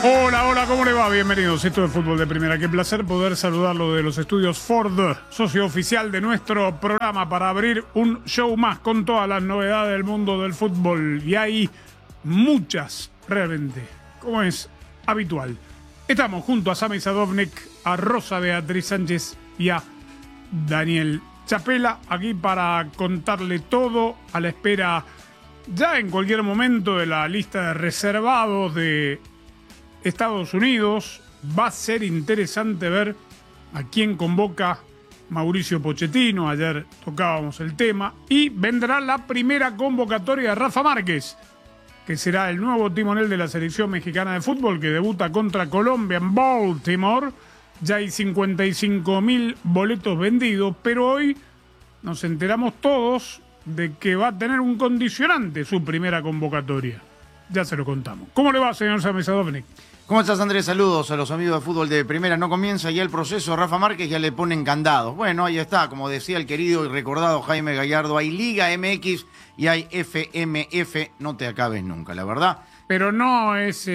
Hola, hola, ¿cómo le va? Bienvenidos. Esto es Fútbol de Primera. Qué placer poder saludarlo de los estudios Ford, socio oficial de nuestro programa, para abrir un show más con todas las novedades del mundo del fútbol. Y hay muchas, realmente, como es habitual. Estamos junto a Sami Sadovnik, a Rosa Beatriz Sánchez y a Daniel Chapela, aquí para contarle todo, a la espera ya en cualquier momento de la lista de reservados de Estados Unidos. Va a ser interesante ver a quién convoca Mauricio Pochettino. Ayer tocábamos el tema. Y vendrá la primera convocatoria de Rafa Márquez, que será el nuevo timonel de la selección mexicana de fútbol, que debuta contra Colombia en Baltimore. Ya hay 55.000 boletos vendidos, pero hoy nos enteramos todos de que va a tener un condicionante su primera convocatoria. Ya se lo contamos. ¿Cómo le va, señor Sami Sadovnik? ¿Cómo estás, Andrés? Saludos a los amigos de Fútbol de Primera. No comienza ya el proceso. Rafa Márquez ya le ponen candados. Bueno, ahí está. Como decía el querido y recordado Jaime Gallardo, hay Liga MX y hay FMF. No te acabes nunca, la verdad. Pero no es,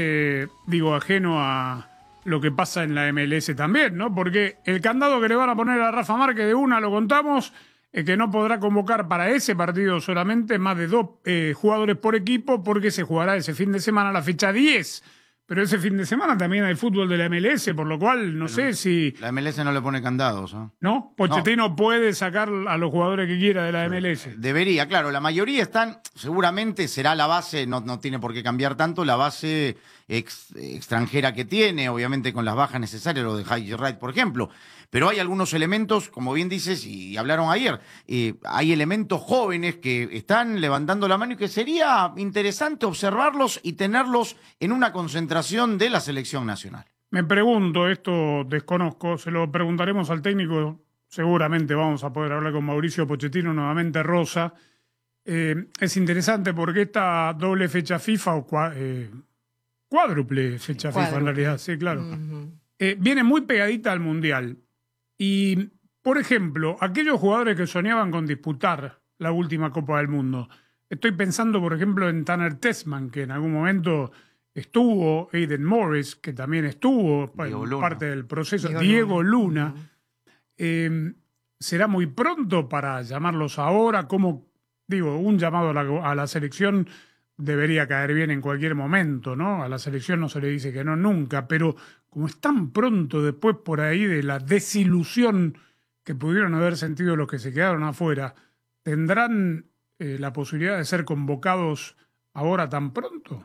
ajeno a lo que pasa en la MLS también, ¿no? Porque el candado que le van a poner a Rafa Márquez, de una lo contamos, es que no podrá convocar para ese partido solamente más de 2 jugadores por equipo, porque se jugará ese fin de semana la fecha 10. Pero ese fin de semana también hay fútbol de la MLS, por lo cual no sé si... La MLS no le pone candados, ¿eh? ¿No? Pochettino puede sacar a los jugadores que quiera de la MLS. Debería, claro. La mayoría están, seguramente será la base, no tiene por qué cambiar tanto, la base extranjera que tiene, obviamente con las bajas necesarias, lo de Haji Wright, por ejemplo. Pero hay algunos elementos, como bien dices, y hablaron ayer, hay elementos jóvenes que están levantando la mano y que sería interesante observarlos y tenerlos en una concentración de la selección nacional. Me pregunto, esto desconozco, se lo preguntaremos al técnico, seguramente vamos a poder hablar con Mauricio Pochettino nuevamente, Rosa. Es interesante porque esta doble fecha FIFA, o cuádruple fecha FIFA en realidad, sí, claro, viene muy pegadita al Mundial. Y, por ejemplo, aquellos jugadores que soñaban con disputar la última Copa del Mundo, estoy pensando, por ejemplo, en Tanner Tessman, que en algún momento estuvo, Aiden Morris, que también estuvo en parte del proceso, Diego Luna. ¿Será muy pronto para llamarlos ahora? Como digo, un llamado a la selección debería caer bien en cualquier momento, ¿no? A la selección no se le dice que no nunca, pero como es tan pronto después por ahí de la desilusión que pudieron haber sentido los que se quedaron afuera, ¿tendrán la posibilidad de ser convocados ahora tan pronto?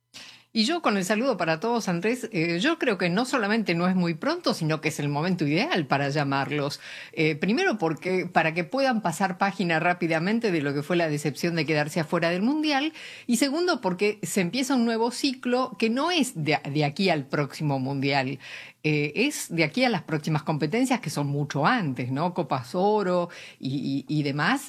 Y yo, con el saludo para todos, Andrés, yo creo que no solamente no es muy pronto, sino que es el momento ideal para llamarlos. Primero porque para que puedan pasar página rápidamente de lo que fue la decepción de quedarse afuera del Mundial. Y segundo porque se empieza un nuevo ciclo que no es de aquí al próximo Mundial. Es de aquí a las próximas competencias, que son mucho antes, ¿no? Copas Oro y demás.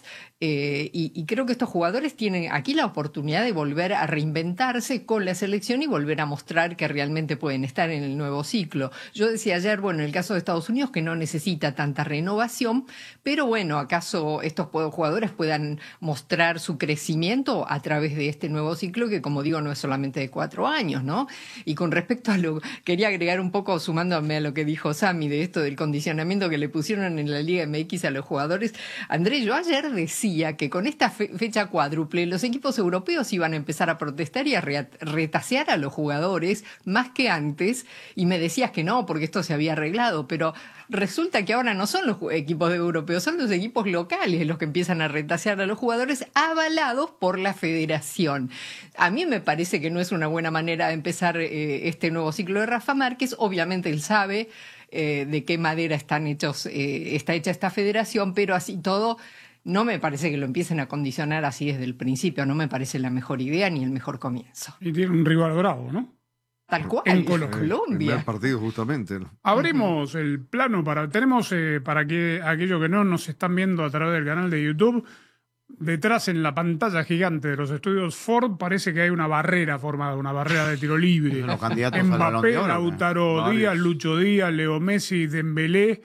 Y creo que estos jugadores tienen aquí la oportunidad de volver a reinventarse con la selección y volver a mostrar que realmente pueden estar en el nuevo ciclo. Yo decía ayer, bueno, en el caso de Estados Unidos, que no necesita tanta renovación, pero bueno, acaso estos jugadores puedan mostrar su crecimiento a través de este nuevo ciclo, que, como digo, no es solamente de 4 años, ¿no? Y con respecto a lo... Quería agregar un poco, sumándome a lo que dijo Sami, de esto del condicionamiento que le pusieron en la Liga MX a los jugadores. Andrés, yo ayer decía que con esta fecha cuádruple los equipos europeos iban a empezar a protestar y a retasear a los jugadores más que antes, y me decías que no, porque esto se había arreglado, pero resulta que ahora no son los equipos europeos, son los equipos locales los que empiezan a retasear a los jugadores, avalados por la federación. A mí me parece que no es una buena manera de empezar este nuevo ciclo de Rafa Márquez. Obviamente él sabe de qué madera está hecha esta federación, pero así todo no me parece que lo empiecen a condicionar así desde el principio. No me parece la mejor idea ni el mejor comienzo. Y tiene un rival bravo, ¿no? Tal cual, en Colombia. El primer partido, justamente. Abrimos el plano tenemos para que aquellos que no nos están viendo a través del canal de YouTube, detrás en la pantalla gigante de los estudios Ford parece que hay una barrera formada, una barrera de tiro libre. Los candidatos al Balón Mbappé, de Oro, Lautaro Díaz, Lucho Díaz, Leo Messi, Dembélé,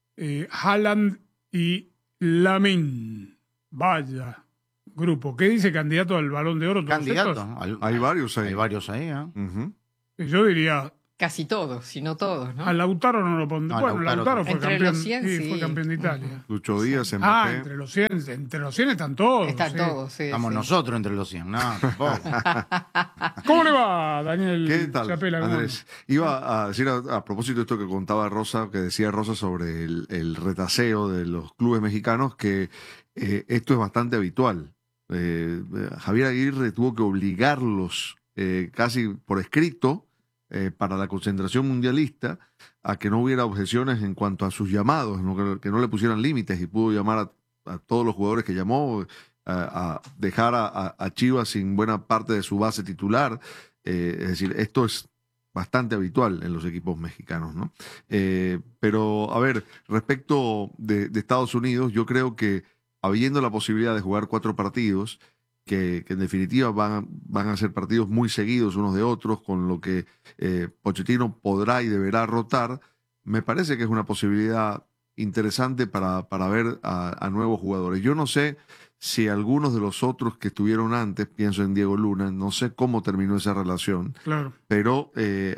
Haaland y Lamine. Vaya grupo. ¿Qué dice candidato al Balón de Oro? Candidato. Hay varios ahí. Hay varios ahí, ¿eh? Uh-huh. Yo diría Casi todos, si no todos, ¿no? A Lautaro no lo pondré. No, Bueno, Lautaro fue Entre campeón, los 100, fue sí. campeón de Italia. Lucho Díaz, Mbappé. Entre los 100 están todos. Están sí. todos, sí. Estamos sí. nosotros entre los 100. No, tampoco. ¿Cómo le va, Daniel ¿Qué tal, Chapela? ¿Cómo Andrés? Iba a decir a propósito de esto que contaba Rosa, que decía Rosa sobre el retaseo de los clubes mexicanos, que esto es bastante habitual. Javier Aguirre tuvo que obligarlos casi por escrito para la concentración mundialista a que no hubiera objeciones en cuanto a sus llamados, ¿no? Que no le pusieran límites, y pudo llamar a todos los jugadores que llamó, a dejar a Chivas sin buena parte de su base titular. Es decir, esto es bastante habitual en los equipos mexicanos, ¿no? Pero, a ver, respecto de Estados Unidos, yo creo que habiendo la posibilidad de jugar 4 partidos, que en definitiva van a ser partidos muy seguidos unos de otros, con lo que Pochettino podrá y deberá rotar, me parece que es una posibilidad interesante para ver a nuevos jugadores. Yo no sé si algunos de los otros que estuvieron antes, pienso en Diego Luna, no sé cómo terminó esa relación, Claro. pero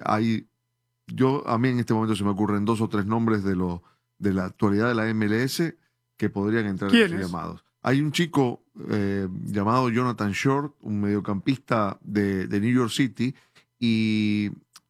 a mí en este momento se me ocurren 2 o 3 nombres de la actualidad de la MLS que podrían entrar en ¿Quiénes? esos llamados. Hay un chico llamado Jonathan Short, un mediocampista de New York City, y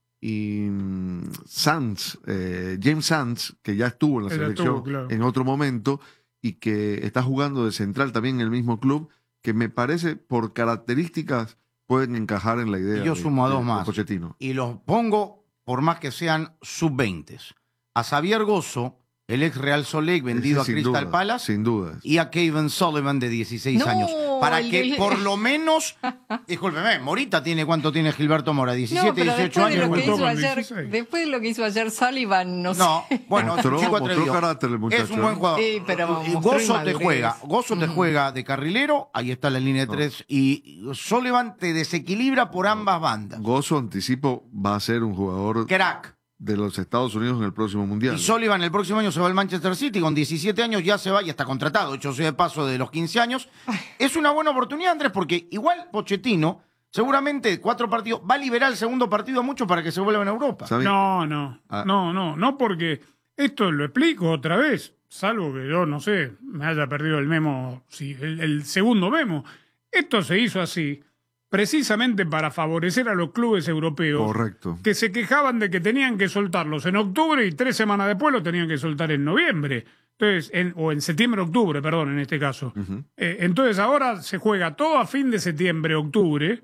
Sands, James Sands, que ya estuvo en la Él selección estuvo, claro. en otro momento y que está jugando de central también en el mismo club, que me parece por características pueden encajar en la idea Y yo sumo a 2 de más. Pochettino. Y los pongo, por más que sean sub-20. A Xavier Gozo, el ex Real Salt Lake vendido Ese a Crystal duda, Palace, sin duda. y a Kevin Sullivan de 16 No, años. Para el que del- por lo menos, discúlpeme, Morita ¿cuánto tiene Gilberto Mora? 17, No, pero 18 después de años. lo que debutó hizo con ayer, 16. después de lo que hizo ayer Sullivan, no, No, sé. bueno, es un chico mostró atrevido. carácter el muchacho. Es un buen jugador. Sí, pero mostró Gozo te inmadurez. juega. Gozo te juega de carrilero, ahí está la línea de 3. Y Sullivan te desequilibra por ambas bandas. Gozo, anticipo, va a ser un jugador Crack. de los Estados Unidos en el próximo Mundial. Y Sullivan el próximo año se va al Manchester City, con 17 años ya se va y está contratado, hecho sea de paso de los 15 años. Es una buena oportunidad, Andrés, porque igual Pochettino, seguramente 4 partidos, va a liberar el segundo partido a muchos para que se vuelvan a Europa. ¿Sabe? Ah. No, porque esto lo explico otra vez, salvo que yo, no sé, me haya perdido el memo, el segundo memo. Esto se hizo así precisamente para favorecer a los clubes europeos. Correcto. Que se quejaban de que tenían que soltarlos en octubre y 3 semanas después lo tenían que soltar en noviembre. Entonces, o en septiembre-octubre, perdón, en este caso. Entonces ahora se juega todo a fin de septiembre-octubre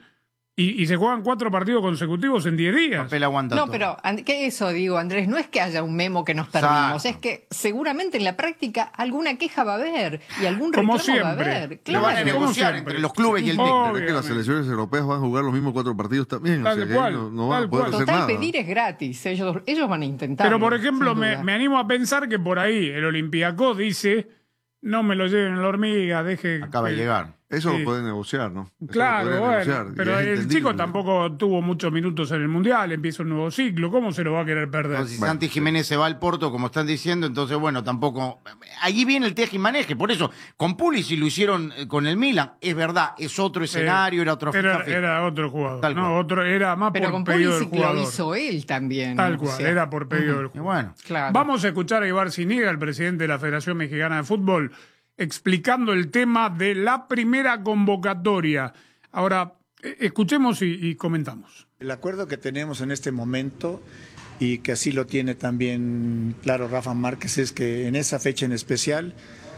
y se juegan 4 partidos consecutivos en 10 días. Papel aguanta No, todo. pero ¿qué eso digo, Andrés? No es que haya un memo que nos perdimos, Exacto. es que seguramente en la práctica alguna queja va a haber y algún Como reclamo va a siempre. haber. Lo Claro. van a Como negociar siempre. entre los clubes y el Oh, técnico. Pero es que las selecciones europeas van a jugar los mismos 4 partidos también. Tal o sea que cual, no van a tal poder cual. hacer Total, nada. pedir es gratis, ellos van a intentar. Pero, por ejemplo, me animo a pensar que por ahí el Olympiacos dice, no me lo lleven en la hormiga, deje... Acaba de que-". llegar. Eso Sí. lo pueden negociar, ¿no? Eso lo Claro, podrían bueno, negociar, y pero es el entendible. chico tampoco tuvo muchos minutos en el Mundial, empieza un nuevo ciclo, ¿cómo se lo va a querer perder? Entonces, si Bueno, Santi sí. Jiménez se va al Porto, como están diciendo, entonces, bueno, tampoco... Allí viene el teje y maneje. Por eso, con Pulisic lo hicieron con el Milan. Es verdad, es otro escenario, era otro fichaje. Era otro jugador, Tal cual. no, otro, era más Pero por con pedido del Pulisic lo jugador. hizo él también. Tal o cual, sea, era por pedido del Y jugador. bueno, claro. Vamos a escuchar a Ibar Ziniga, el presidente de la Federación Mexicana de Fútbol, explicando el tema de la primera convocatoria. Ahora, escuchemos y comentamos. El acuerdo que tenemos en este momento, y que así lo tiene también claro Rafa Márquez, es que en esa fecha en especial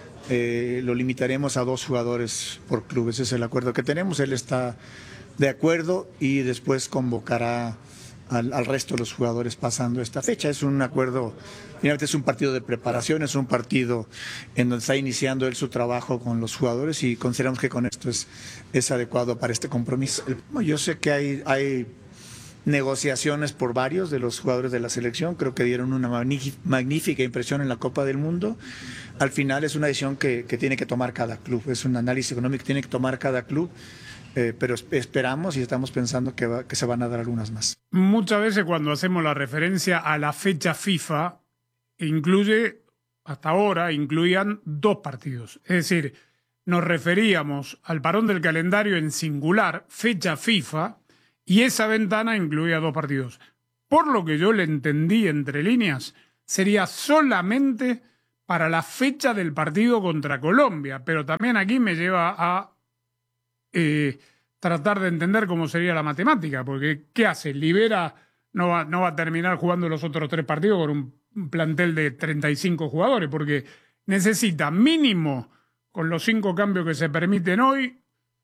lo limitaremos a 2 jugadores por club. Ese es el acuerdo que tenemos. Él está de acuerdo y después convocará al resto de los jugadores pasando esta fecha. Es un acuerdo, finalmente es un partido de preparación, es un partido en donde está iniciando él su trabajo con los jugadores y consideramos que con esto es adecuado para este compromiso. Yo sé que hay negociaciones por varios de los jugadores de la selección, creo que dieron una magnífica impresión en la Copa del Mundo. Al final es una decisión que tiene que tomar cada club, es un análisis económico que tiene que tomar cada club. Pero esperamos y estamos pensando que se van a dar algunas más. Muchas veces cuando hacemos la referencia a la fecha FIFA, hasta ahora incluían 2 partidos. Es decir, nos referíamos al parón del calendario en singular, fecha FIFA, y esa ventana incluía 2 partidos. por lo que yo le entendí entre líneas, sería solamente para la fecha del partido contra Colombia. Pero también aquí me lleva a tratar de entender cómo sería la matemática, porque ¿qué hace? Libera, no va a terminar jugando los otros 3 partidos con un plantel de 35 jugadores, porque necesita mínimo, con los 5 cambios que se permiten hoy,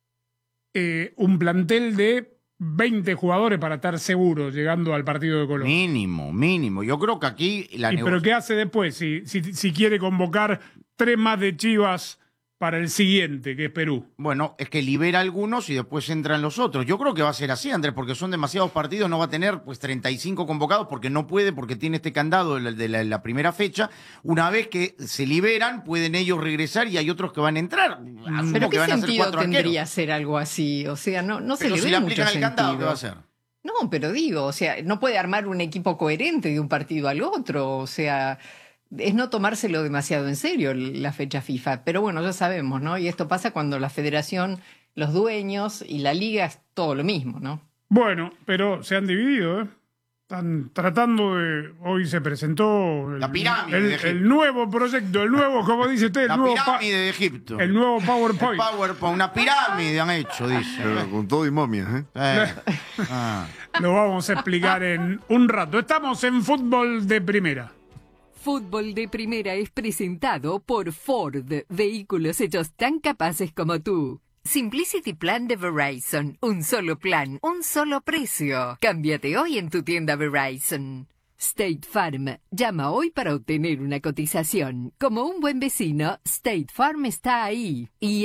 un plantel de 20 jugadores para estar seguros llegando al partido de Colombia. Mínimo. Yo creo que aquí ¿Pero qué hace después? Si quiere convocar 3 más de Chivas para el siguiente, que es Perú. Bueno, es que libera algunos y después entran los otros. Yo creo que va a ser así, Andrés, porque son demasiados partidos, no va a tener pues 35 convocados porque no puede, porque tiene este candado de la primera fecha. Una vez que se liberan, pueden ellos regresar y hay otros que van a entrar. Asumo ¿Pero que qué van a ser sentido 4 tendría arqueros. ser algo así? O sea, no se Pero le si ve le mucho aplican el candado, sentido. ¿qué va a hacer? No, pero digo, o sea, no puede armar un equipo coherente de un partido al otro, o sea, es no tomárselo demasiado en serio la fecha FIFA. Pero bueno, ya sabemos, ¿no? Y esto pasa cuando la federación, los dueños y la liga es todo lo mismo, ¿no? Bueno, pero se han dividido, ¿eh? Están tratando de... Hoy se presentó La pirámide de Egipto. el nuevo proyecto, el nuevo, como dice usted, La pirámide de Egipto. el nuevo PowerPoint. El PowerPoint, una pirámide han hecho, dice. Pero con todo y momias, ¿eh? Lo vamos a explicar en un rato. Estamos en Fútbol de Primera. Fútbol de Primera es presentado por Ford, vehículos hechos tan capaces como tú. Simplicity Plan de Verizon, un solo plan, un solo precio. Cámbiate hoy en tu tienda Verizon. State Farm, llama hoy para obtener una cotización. Como un buen vecino, State Farm está ahí. Y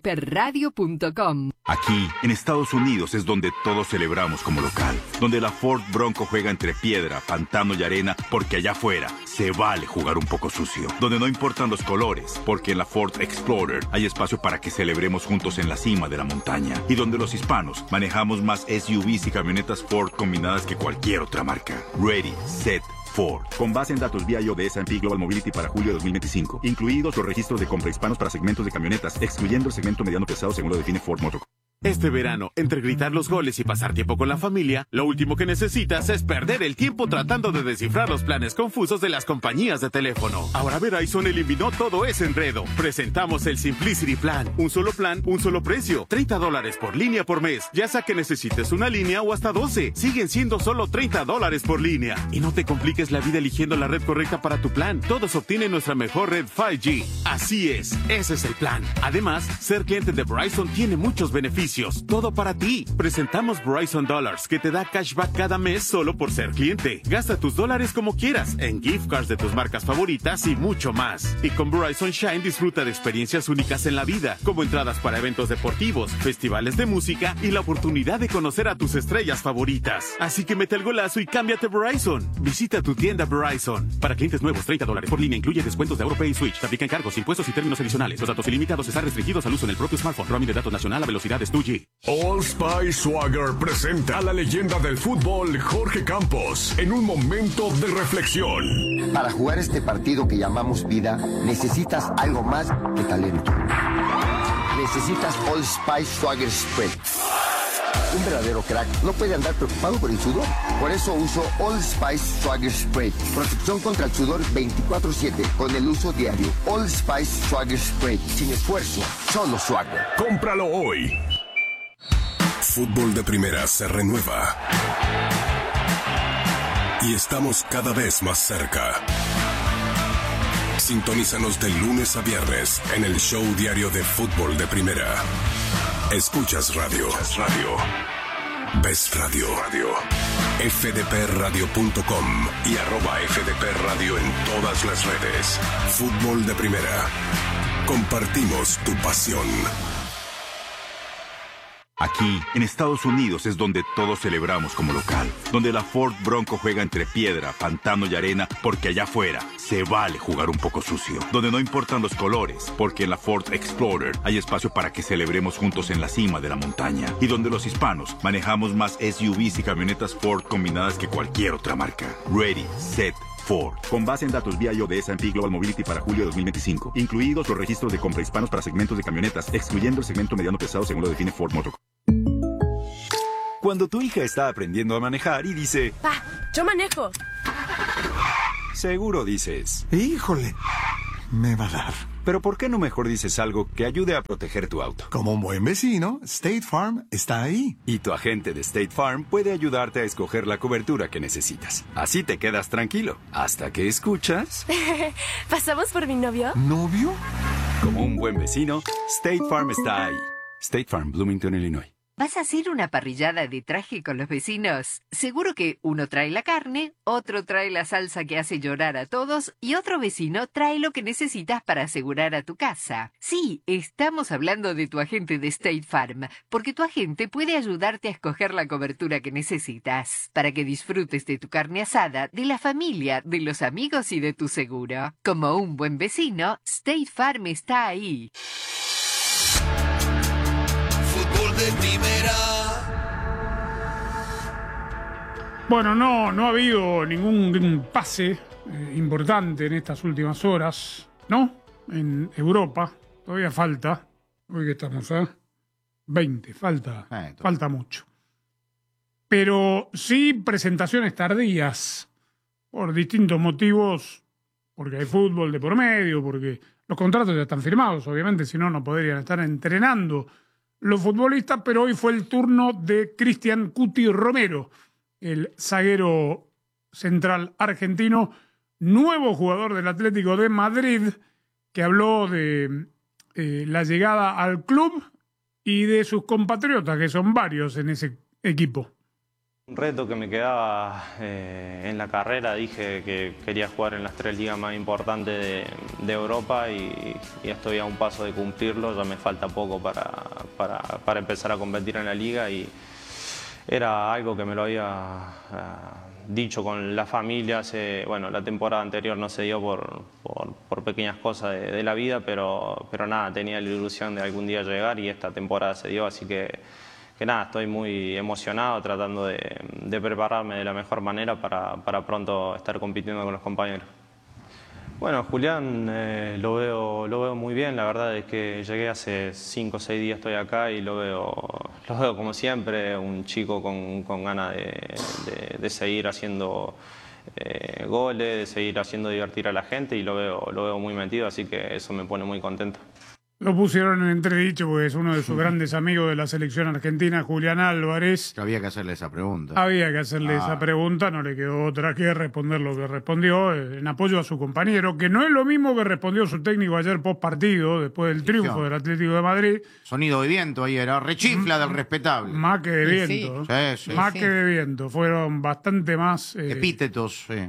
fdpradio.com. Aquí, en Estados Unidos, es donde todos celebramos como local. Donde la Ford Bronco juega entre piedra, pantano y arena, porque allá afuera se vale jugar un poco sucio. Donde no importan los colores, porque en la Ford Explorer hay espacio para que celebremos juntos en la cima de la montaña. Y donde los hispanos manejamos más SUVs y camionetas Ford combinadas que cualquier otra marca. Ready, set, Ford. Con base en datos BIO de S&P Global Mobility para julio de 2025, incluidos los registros de compra hispanos para segmentos de camionetas, excluyendo el segmento mediano pesado según lo define Ford Motor. Este verano, entre gritar los goles y pasar tiempo con la familia, lo último que necesitas es perder el tiempo tratando de descifrar los planes confusos de las compañías de teléfono. Ahora Verizon eliminó todo ese enredo. Presentamos el Simplicity Plan. Un solo plan, un solo precio. $30 por línea por mes. Ya sea que necesites una línea o hasta 12. Siguen siendo solo $30 por línea. Y no te compliques la vida eligiendo la red correcta para tu plan. Todos obtienen nuestra mejor red 5G. Así es, ese es el plan. Además, ser cliente de Verizon tiene muchos beneficios. Todo para ti. Presentamos Verizon Dollars, que te da cashback cada mes solo por ser cliente. Gasta tus dólares como quieras, en gift cards de tus marcas favoritas y mucho más. Y con Verizon Shine disfruta de experiencias únicas en la vida, como entradas para eventos deportivos, festivales de música y la oportunidad de conocer a tus estrellas favoritas. Así que mete el golazo y cámbiate Verizon. Visita tu tienda Verizon. Para clientes nuevos, $30 por línea incluye descuentos de AuroPay y Switch. Te aplican cargos, impuestos y términos adicionales. Los datos ilimitados están restringidos al uso en el propio smartphone. Roaming de datos nacional a velocidades 2G. Old Spice Swagger presenta a la leyenda del fútbol Jorge Campos en un momento de reflexión. Para jugar este partido que llamamos vida, necesitas algo más que talento. Necesitas Old Spice Swagger Spread. Un verdadero crack no puede andar preocupado por el sudor. Por eso uso Old Spice Swagger Spray. Protección contra el sudor 24/7 con el uso diario. Old Spice Swagger Spray. Sin esfuerzo, solo swagger. Cómpralo hoy. Fútbol de Primera se renueva. Y estamos cada vez más cerca. Sintonízanos de lunes a viernes en el show diario de Fútbol de Primera. Escuchas radio. Ves radio. fdpradio.com y @fdpradio en todas las redes. Fútbol de Primera. Compartimos tu pasión. Aquí, en Estados Unidos, es donde todos celebramos como local. Donde la Ford Bronco juega entre piedra, pantano y arena, porque allá afuera se vale jugar un poco sucio. Donde no importan los colores, porque en la Ford Explorer hay espacio para que celebremos juntos en la cima de la montaña. Y donde los hispanos manejamos más SUVs y camionetas Ford combinadas que cualquier otra marca. Ready, set, Ford. Con base en datos BIO de S&P Global Mobility para julio de 2025, incluidos los registros de compra hispanos para segmentos de camionetas, excluyendo el segmento mediano pesado según lo define Ford Motor. Cuando tu hija está aprendiendo a manejar y dice... Pa, Yo manejo. Seguro dices. Híjole, me va a dar. Pero ¿por qué no mejor dices algo que ayude a proteger tu auto? Como un buen vecino, State Farm está ahí. Y tu agente de State Farm puede ayudarte a escoger la cobertura que necesitas. Así te quedas tranquilo, hasta que escuchas... ¿Pasamos por mi novio? ¿Novio? Como un buen vecino, State Farm está ahí. State Farm, Bloomington, Illinois. ¿Vas a hacer una parrillada de traje con los vecinos? Seguro que uno trae la carne, otro trae la salsa que hace llorar a todos y otro vecino trae lo que necesitas para asegurar a tu casa. Sí, estamos hablando de tu agente de State Farm, porque tu agente puede ayudarte a escoger la cobertura que necesitas, para que disfrutes de tu carne asada, de la familia, de los amigos y de tu seguro. Como un buen vecino, State Farm está ahí. De primera. Bueno, no ha habido ningún pase importante en estas últimas horas, ¿no? En Europa. Todavía falta. Hoy que estamos a 20. Falta mucho. Pero sí presentaciones tardías. Por distintos motivos. Porque hay fútbol de por medio. Porque los contratos ya están firmados. Obviamente, si no, no podrían estar entrenando los futbolistas, pero hoy fue el turno de Cristian Cuti Romero, el zaguero central argentino, nuevo jugador del Atlético de Madrid, que habló de la llegada al club y de sus compatriotas, que son varios en ese equipo. Un reto que me quedaba en la carrera, dije que quería jugar en las 3 ligas más importantes de Europa y estoy a un paso de cumplirlo, ya me falta poco para empezar a competir en la liga y era algo que me lo había dicho con la familia. La temporada anterior no se dio por pequeñas cosas de la vida, pero nada, tenía la ilusión de algún día llegar y esta temporada se dio, así que nada, estoy muy emocionado tratando de prepararme de la mejor manera para pronto estar compitiendo con los compañeros. Bueno, Julián lo veo muy bien, la verdad es que llegué hace 5 o 6 días, estoy acá y lo veo como siempre, un chico con ganas de seguir haciendo goles, de seguir haciendo divertir a la gente y lo veo muy metido, así que eso me pone muy contento. Lo pusieron en entredicho porque es uno de sus grandes amigos de la selección argentina, Julián Álvarez. Había que hacerle esa pregunta. Esa pregunta, no le quedó otra que responder lo que respondió en apoyo a su compañero, que no es lo mismo que respondió su técnico ayer post partido, después del triunfo del Atlético de Madrid. Sonido de viento ahí era, rechifla del respetable. Más que de viento. Sí. Más que de viento, fueron bastante más... epítetos, sí.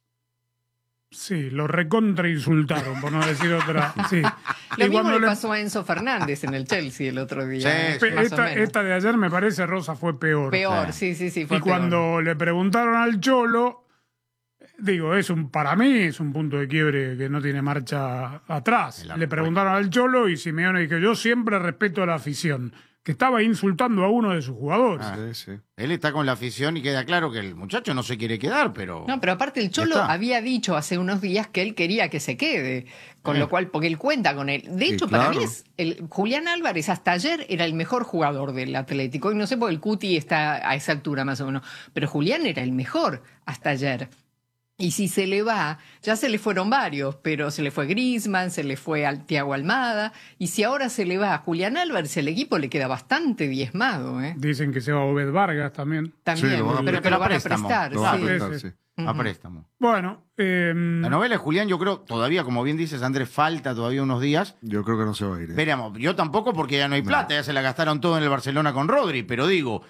Sí, lo recontra insultaron, por no decir otra. Sí. Lo mismo le pasó a Enzo Fernández en el Chelsea el otro día. Sí, esta de ayer me parece, Rosa, fue peor. Sí, fue y cuando le preguntaron al Cholo, digo, para mí es un punto de quiebre que no tiene marcha atrás. Le preguntaron al Cholo y Simeone dijo, yo siempre respeto a la afición, que estaba insultando a uno de sus jugadores. Sí. Él está con la afición y queda claro que el muchacho no se quiere quedar, pero... No, pero aparte el Cholo había dicho hace unos días que él quería que se quede, con lo cual, porque él cuenta con él. De hecho, para mí Julián Álvarez hasta ayer era el mejor jugador del Atlético, y no sé por el Cuti está a esa altura más o menos, pero Julián era el mejor hasta ayer. Y si se le va, ya se le fueron varios, pero se le fue Griezmann, se le fue al Thiago Almada, y si ahora se le va a Julián Álvarez, el equipo le queda bastante diezmado. Dicen que se va a Obed Vargas también. También, sí, pero lo van a prestar. Sí. A préstamo. Bueno, la novela de Julián, yo creo, todavía, como bien dices, Andrés, falta todavía unos días. Yo creo que no se va a ir. Veremos, yo tampoco porque ya no hay plata, ya se la gastaron todo en el Barcelona con Rodri, pero digo,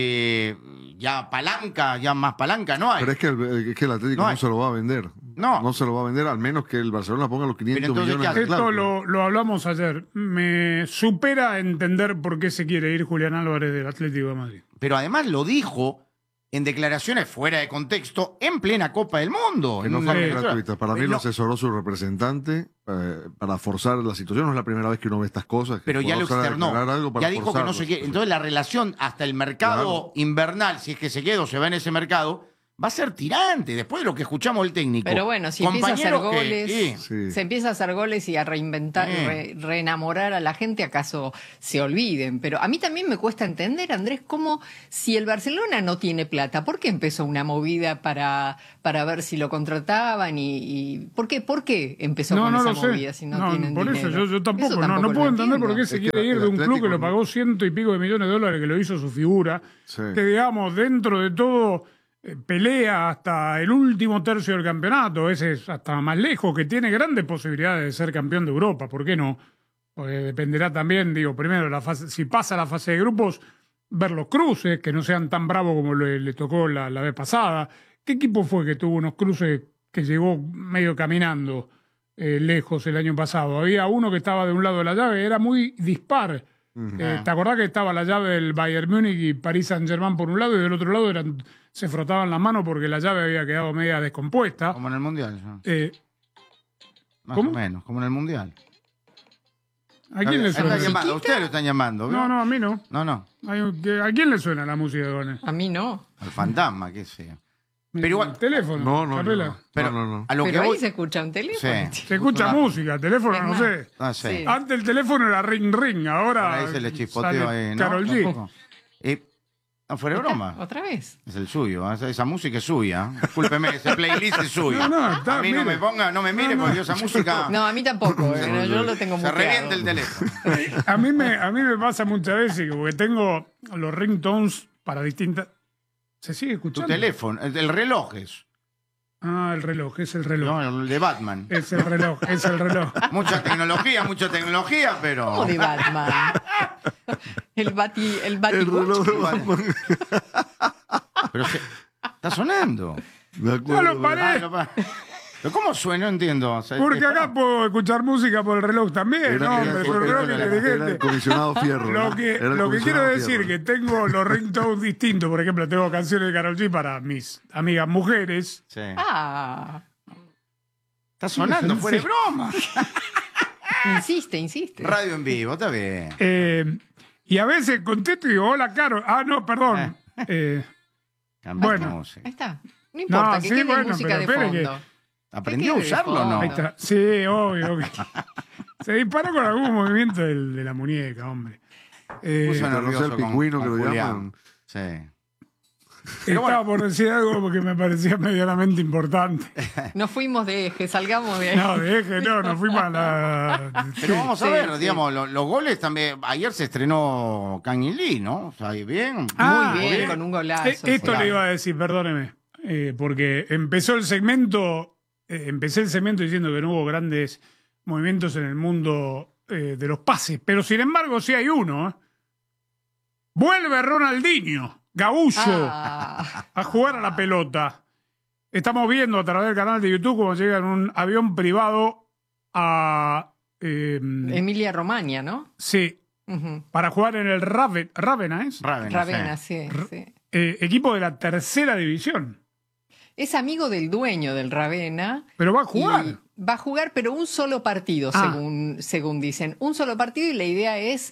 ya más palanca no hay. Pero es que el Atlético no se lo va a vender. No se lo va a vender, al menos que el Barcelona ponga los 500 millones. Esto lo hablamos ayer. Me supera entender por qué se quiere ir Julián Álvarez del Atlético de Madrid. Pero además lo dijo en declaraciones fuera de contexto en plena Copa del Mundo. Que no fueron gratuitas. Para mí lo asesoró su representante para forzar la situación. No es la primera vez que uno ve estas cosas. Pero ya lo externó. Ya dijo que no se quiere. Entonces la relación hasta el mercado invernal, si es que se queda o se va en ese mercado, va a ser tirante después de lo que escuchamos del técnico. Pero bueno, si empieza a hacer Compañeros goles, Sí. se empieza a hacer goles y a reinventar, reenamorar a la gente, acaso se olviden. Pero a mí también me cuesta entender, Andrés, cómo si el Barcelona no tiene plata, ¿por qué empezó una movida para ver si lo contrataban? Y ¿por qué empezó con esa movida si no tienen por dinero? eso yo tampoco, Eso no lo puedo entender por entiendo. qué se Es que quiere ir el de un club que Atlético lo pagó $100 y pico de millones de dólares, que lo hizo su figura, Sí. que digamos, dentro de todo pelea hasta el último tercio del campeonato, ese es hasta más lejos, que tiene grandes posibilidades de ser campeón de Europa, ¿por qué no? Porque dependerá también, digo, primero, si pasa la fase de grupos, ver los cruces, que no sean tan bravos como le tocó la vez pasada. ¿Qué equipo fue que tuvo unos cruces que llegó medio caminando lejos el año pasado? Había uno que estaba de un lado de la llave, era muy dispar. ¿Te acordás que estaba la llave del Bayern Múnich y París Saint-Germain por un lado y del otro lado se frotaban las manos porque la llave había quedado media descompuesta? Como en el Mundial. ¿No? Más ¿cómo? o menos, como en el Mundial. ¿A quién le suena? A ustedes lo están llamando. ¿vio? No, a mí no. No. ¿A quién le suena la música de Gones? A mí no. Al fantasma, qué sé. Pero igual, ¿El teléfono? No. Capela. pero no. a lo Pero que ahí voy, se escucha un teléfono. Sí. Se escucha música, teléfono, Es no más. sé. No sé. Sí. Antes el teléfono era ring ring, ahora Ahí se le chispoteo sale ahí, ¿no? Karol G. Tampoco. No, fuera de broma. ¿Otra vez? Es el suyo, esa música es suya. Discúlpeme, ese playlist es suyo. Está, a mí mire. no me mire, porque yo esa música No, a mí tampoco. Yo lo tengo se muteado. revienta el teléfono. A mí me pasa muchas veces porque tengo los ringtones para distintas. ¿Se sigue Tu escuchando? teléfono, el reloj es. Ah, el reloj, es el reloj. No, el de Batman. Es el reloj, es el reloj. Mucha tecnología, pero. ¿Cómo de Batman? El El Batiwatch. reloj de Batman. Pero está sonando. Me acuerdo. No lo paré. ¿Pero cómo suena? No entiendo. O sea, Porque acá puedo escuchar música por el reloj también, ¿no? Era Pero creo que el inteligente. comisionado Fierro. Lo ¿no? que Era el quiero comisionado decir Fierro. que tengo los ringtones distintos. Por ejemplo, tengo canciones de Karol G para mis amigas mujeres. Sí. Ah, Está sonando, fuera de broma. insiste. Radio en vivo, está bien. Y a veces contesto y digo, hola, Caro. Ah, no, perdón. Cambiaste bueno. música. Ahí está. No importa, que sí, quede bueno, música de pero espere fondo. ¿Aprendió a ¿Qué quiere de usarlo o no? fondo? Ahí está. Sí, obvio. Se disparó con algún movimiento de la muñeca, hombre. Puso no nervioso sé, el pingüino que lo Julián. llaman. Sí. Estaba por decir algo porque me parecía medianamente importante. Nos fuimos de eje, salgamos de ahí. No, de eje, no, nos fuimos a la. Pero vamos a Sí, ver, sí. digamos, los goles también. Ayer se estrenó Kang In Lee, ¿no? O sea, bien. Muy bien, con un golazo. Esto sí. le iba a decir, perdóneme, porque empecé el segmento diciendo que no hubo grandes movimientos en el mundo de los pases, pero sin embargo sí hay uno. Vuelve Ronaldinho, gaúcho, a jugar a la pelota. Estamos viendo a través del canal de YouTube cómo llega en un avión privado a... Emilia Romagna, ¿no? Sí, Ujú. para jugar en el Ravenna, ¿es? Ravenna, sí. Equipo de la tercera división. Es amigo del dueño del Ravenna. Pero va a jugar. Y va a jugar, pero un solo partido, según dicen. Un solo partido y la idea es,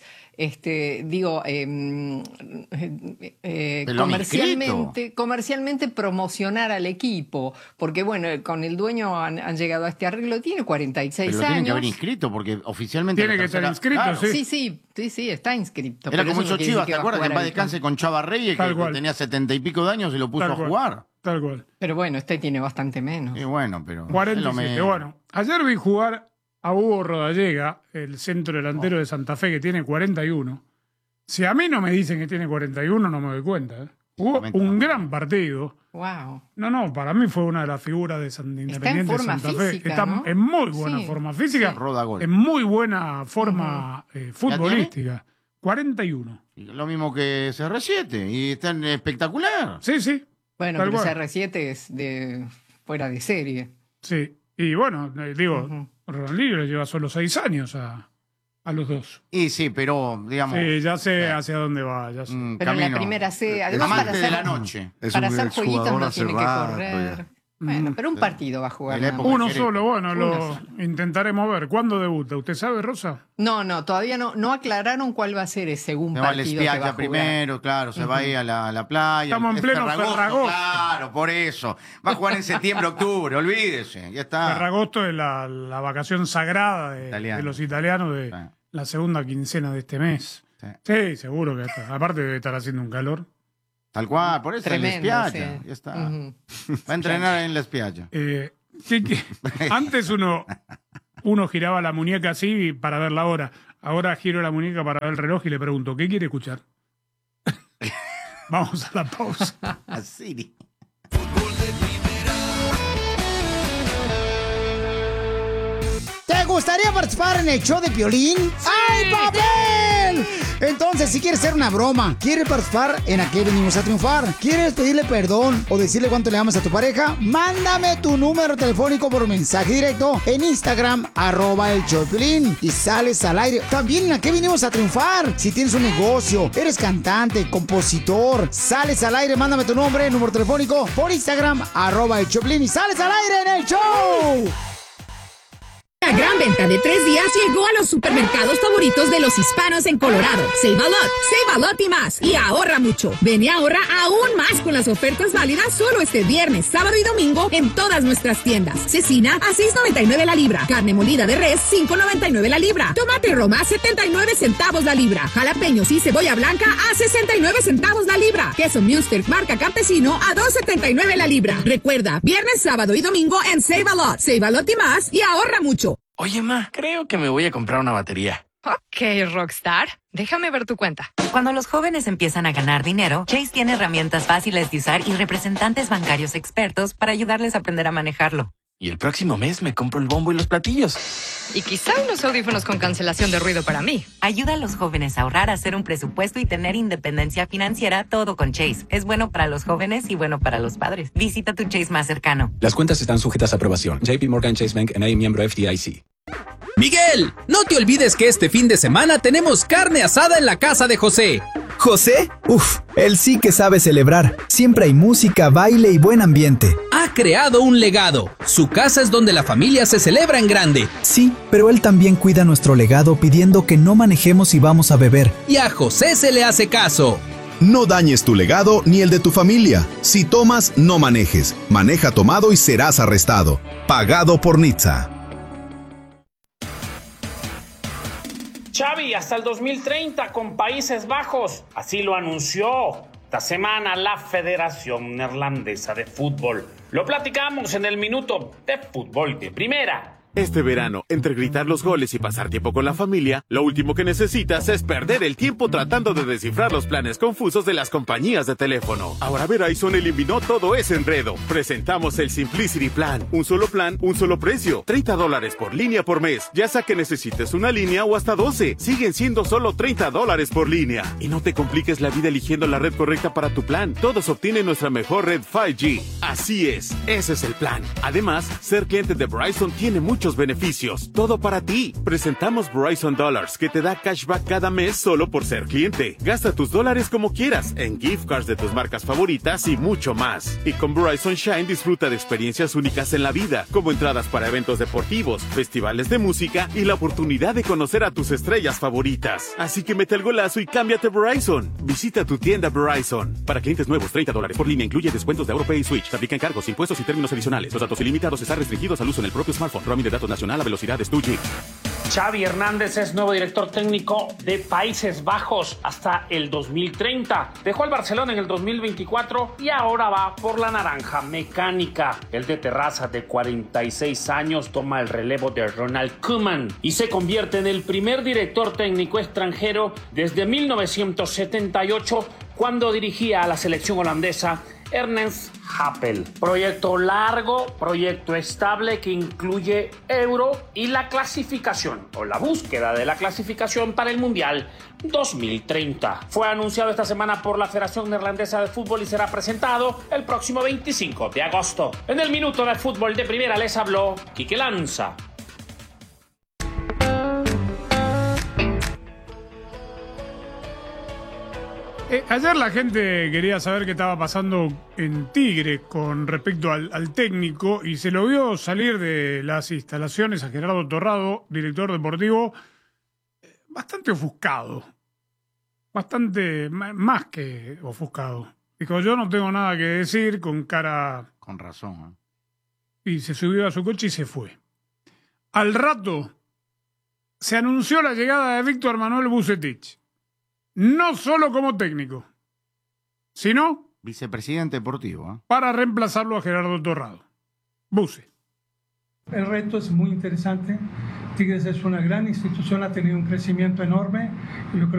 comercialmente promocionar al equipo. Porque, bueno, con el dueño han llegado a este arreglo. Tiene 46 Pero lo años. tienen que haber inscrito porque oficialmente. Tiene que estar inscrito, Claro. sí. Sí, está inscrito. Era pero como eso no esos quiere Chivas, decir ¿te que va a acuerdas? Que en jugar paz al descanse con Chava Reyes, Tal que cual. tenía 70 y pico de años y lo puso Tal a cual. jugar. Tal cual. Pero bueno, este tiene bastante menos. Y bueno, pero. 47. Bueno, ayer vi jugar a Hugo Rodallega, el centro delantero de Santa Fe, que tiene 41. Si a mí no me dicen que tiene 41, no me doy cuenta. Jugó un gran partido. Wow. No, para mí fue una de las figuras de Independiente de forma Santa Fe. física, Está ¿no? en muy buena Sí. forma física, Roda gol. en muy buena forma futbolística. 41. Lo mismo que CR7 y están espectacular. Sí. Bueno, Tal pero cual. CR7 es de fuera de serie. Sí. Y bueno, Ronaldinho le lleva solo 6 años a los dos. Y sí, pero, digamos. Sí, ya sé hacia dónde va. Ya sé. Pero en la primera C, además Amante para de hacer, la noche. para hacer jueguitos no tiene que correr. Bueno, pero un partido va a jugar. Uno solo, bueno, lo intentaremos ver. ¿Cuándo debuta? ¿Usted sabe, Rosa? No, todavía no aclararon cuál va a ser ese segundo partido que va a jugar. Primero, claro, se va a ir a la playa. Estamos en pleno Ferragosto. Claro, por eso. Va a jugar en septiembre, octubre, olvídese, ya está. Ferragosto es la vacación sagrada de los italianos de la segunda quincena de este mes. Sí, seguro que está. Aparte debe estar haciendo un calor. Tal cual, por eso tremendo, en la spiaggia. Ya está. Va a entrenar en la spiaggia. Antes uno giraba la muñeca así para ver la hora. Ahora giro la muñeca para ver el reloj y le pregunto, ¿qué quiere escuchar? Vamos a la pausa. Así. ¿Te gustaría participar en el show de Piolín? ¡Ay, papel! Entonces, si quieres hacer una broma, quieres participar en ¿A qué venimos a triunfar? ¿Quieres pedirle perdón o decirle cuánto le amas a tu pareja? Mándame tu número telefónico por mensaje directo en Instagram, @el show de Piolín, y sales al aire. También en ¿A qué venimos a triunfar? Si tienes un negocio, eres cantante, compositor, sales al aire, mándame tu nombre, número telefónico por Instagram, @el show de Piolín, y sales al aire en el show. La gran venta de 3 días llegó a los supermercados favoritos de los hispanos en Colorado. Save a lot y más. Y ahorra mucho. Ven y ahorra aún más con las ofertas válidas solo este viernes, sábado y domingo en todas nuestras tiendas. Cecina a $6.99 la libra. Carne molida de res, $5.99 la libra. Tomate Roma, 79 centavos la libra. Jalapeños y cebolla blanca a 69 centavos la libra. Queso Münster marca Campesino a $2.79 la libra. Recuerda, viernes, sábado y domingo en Save a lot y más. Y ahorra mucho. Oye, ma, creo que me voy a comprar una batería. Ok, Rockstar. Déjame ver tu cuenta. Cuando los jóvenes empiezan a ganar dinero, Chase tiene herramientas fáciles de usar y representantes bancarios expertos para ayudarles a aprender a manejarlo. Y el próximo mes me compro el bombo y los platillos. Y quizá unos audífonos con cancelación de ruido para mí. Ayuda a los jóvenes a ahorrar, a hacer un presupuesto y tener independencia financiera, todo con Chase. Es bueno para los jóvenes y bueno para los padres. Visita tu Chase más cercano. Las cuentas están sujetas a aprobación. JP Morgan Chase Bank N.A. miembro FDIC. Miguel, no te olvides que este fin de semana tenemos carne asada en la casa de José. ¿José? Uf, él sí que sabe celebrar. Siempre hay música, baile y buen ambiente. Ha creado un legado. Su casa es donde la familia se celebra en grande. Sí, pero él también cuida nuestro legado pidiendo que no manejemos si vamos a beber. Y a José se le hace caso. No dañes tu legado ni el de tu familia. Si tomas, no manejes. Maneja tomado y serás arrestado. Pagado por NHTSA. Xavi hasta el 2030 con Países Bajos. Así lo anunció esta semana la Federación Neerlandesa de Fútbol. Lo platicamos en el Minuto de Fútbol de Primera. Este verano, entre gritar los goles y pasar tiempo con la familia, lo último que necesitas es perder el tiempo tratando de descifrar los planes confusos de las compañías de teléfono. Ahora Verizon eliminó todo ese enredo. Presentamos el Simplicity Plan. Un solo plan, un solo precio. $30 por línea por mes. Ya sea que necesites una línea o hasta 12. Siguen siendo solo $30 por línea. Y no te compliques la vida eligiendo la red correcta para tu plan. Todos obtienen nuestra mejor red 5G. Así es, ese es el plan. Además, ser cliente de Verizon tiene muchos beneficios. Todo para ti. Presentamos Verizon Dollars, que te da cashback cada mes solo por ser cliente. Gasta tus dólares como quieras, en gift cards de tus marcas favoritas y mucho más. Y con Verizon Shine disfruta de experiencias únicas en la vida, como entradas para eventos deportivos, festivales de música y la oportunidad de conocer a tus estrellas favoritas. Así que mete el golazo y cámbiate a Verizon. Visita tu tienda Verizon. Para clientes nuevos, $30 por línea incluye descuentos de AuroPay y Switch. Se aplican cargos, impuestos y términos adicionales. Los datos ilimitados están restringidos al uso en el propio smartphone. Roaming de datos nacional a velocidades 2G. Xavi Hernández es nuevo director técnico de Países Bajos hasta el 2030. Dejó al Barcelona en el 2024 y ahora va por la naranja mecánica. El de Terraza, de 46 años, toma el relevo de Ronald Koeman y se convierte en el primer director técnico extranjero desde 1978, cuando dirigía a la selección holandesa Ernest Happel. Proyecto largo, proyecto estable que incluye Euro y la clasificación o la búsqueda de la clasificación para el Mundial 2030. Fue anunciado esta semana por la Federación Neerlandesa de Fútbol y será presentado el próximo 25 de agosto. En el Minuto de Fútbol de Primera les habló Quique Lanza. Ayer la gente quería saber qué estaba pasando en Tigre con respecto al técnico y se lo vio salir de las instalaciones a Gerardo Torrado, director deportivo, bastante ofuscado. Bastante más que ofuscado. Dijo, yo no tengo nada que decir, con cara... Con razón. Y se subió a su coche y se fue. Al rato se anunció la llegada de Víctor Manuel Vucetich. No solo como técnico, sino... Vicepresidente deportivo. Para reemplazarlo a Gerardo Torrado. Buce. El reto es muy interesante. Tigres es una gran institución, ha tenido un crecimiento enorme. Y yo creo